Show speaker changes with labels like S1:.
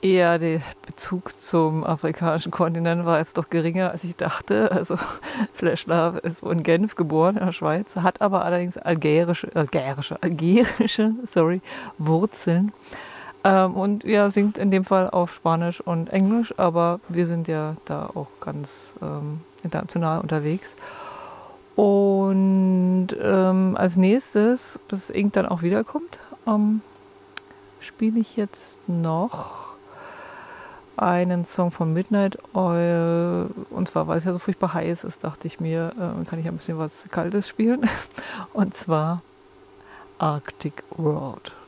S1: Ja, der Bezug zum afrikanischen Kontinent war jetzt doch geringer, als ich dachte. Also Flash Love ist wohl in Genf geboren, in der Schweiz, hat aber allerdings algerische, sorry, Wurzeln. Und ja, singt in dem Fall auf Spanisch und Englisch, aber wir sind ja da auch ganz international unterwegs. Und als nächstes, bis Ink dann auch wiederkommt, spiele ich jetzt noch einen Song von Midnight Oil. Und zwar, weil es ja so furchtbar heiß ist, dachte ich mir, kann ich ein bisschen was Kaltes spielen. Und zwar Arctic World.